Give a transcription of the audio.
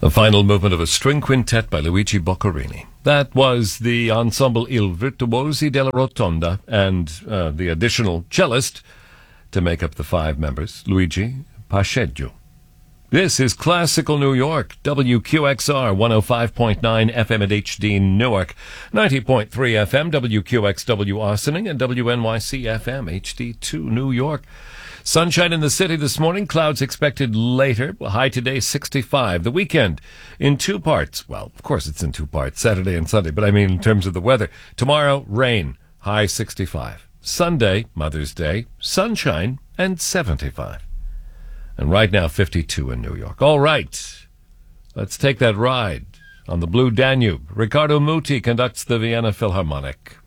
The final movement of a string quintet by Luigi Boccherini. That was the ensemble Il Virtuosi della Rotonda and the additional cellist to make up the five members, Luigi Pacheco. This is Classical New York, WQXR 105.9 FM at HD Newark, 90.3 FM, WQXW Austining, and WNYC FM HD2 New York. Sunshine in the city this morning, clouds expected later, high today 65. The weekend in two parts. Well, of course it's in two parts, Saturday and Sunday, but I mean in terms of the weather. Tomorrow, rain, high 65. Sunday, Mother's Day, sunshine, and 75. And right now, 52 in New York. All right, let's take that ride on the Blue Danube. Riccardo Muti conducts the Vienna Philharmonic.